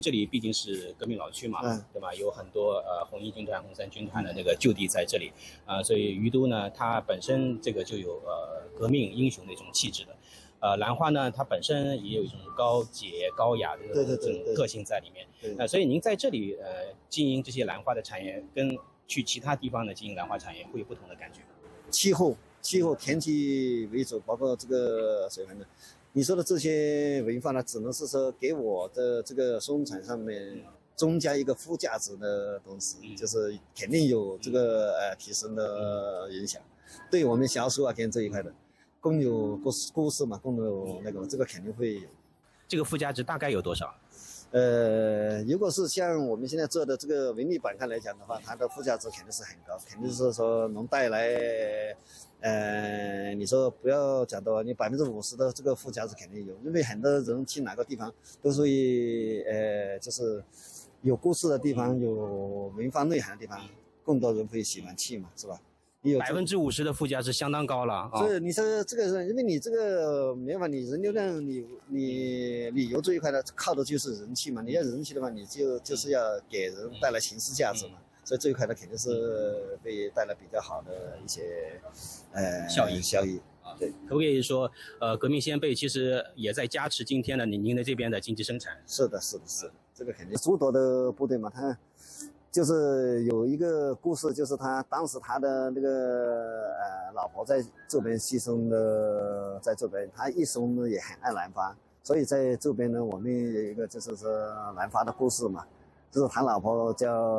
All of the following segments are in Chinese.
这里毕竟是革命老区嘛，对吧？有很多红一军团、红三军团的那个旧地在这里，所以于都呢，它本身这个就有革命英雄的一种气质的。兰花呢，它本身也有一种高洁高雅的这种个性在里面。所以您在这里经营这些兰花的产业，跟去其他地方的经营兰花产业会有不同的感觉。 气候、天气为主，包括这个水分的。你说的这些文化呢，只能是说给我的这个生产上面增加一个附加值的东西，就是肯定有这个提升的影响。对我们销售啊跟这一块的，更有故事嘛，更有那个这个肯定会有。 这个附加值大概有多少？ 如果是像我们现在做的这个文旅板块来讲的话，它的附加值肯定是很高，肯定是说能带来，你说不要讲到你50%的这个附加值肯定有，因为很多人去哪个地方都属于就是有故事的地方，有文化内涵的地方，更多人会喜欢去嘛，是吧 ？50%的附加值相当高了啊！ 所以你说这个是因为你这个没办法，你人流量，你旅游这一块呢，靠的就是人气嘛。你要人气的话，你就是要给人带来情绪价值嘛。所以这一块呢，肯定是会带来比较好的一些效益。对， 可不可以说，革命先辈其实也在加持今天的您的这边的经济生产？ 是的，这个肯定。诸多的部队嘛，他就是有一个故事，就是当时他的那个老婆在这边牺牲的，在这边他一生呢也很爱兰花，所以在这边呢我们有一个就是说兰花的故事嘛，就是他老婆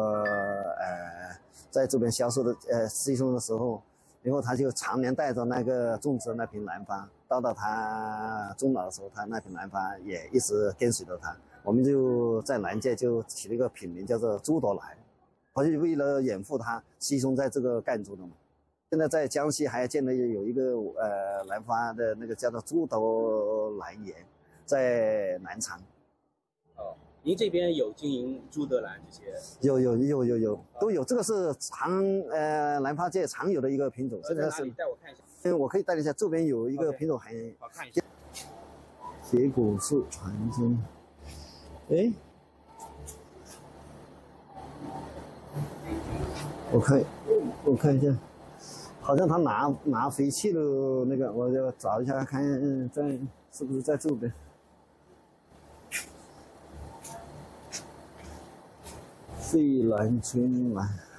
在这边销售的牺牲的时候，然后他就常年带着那个种植那瓶兰花，到他终老的时候，他那瓶兰花也一直跟随着他。我们就在兰界就起了一个品名叫做朱朵兰，我就为了掩护他牺牲在这个赣州的嘛。现在在江西还建了有一个兰花的那个叫做朱朵兰园，在南昌。 哦，您这边有经营朱德兰这些？ 有都有，这个是兰花界常有的一个品种。 在哪里？带我看一下。 我可以带一下，这边有一个品种很好看一下。 铁骨树寒生。哎，我看一下，好像他拿回去了那个，我就找一下看是不是在这边。费兰春兰。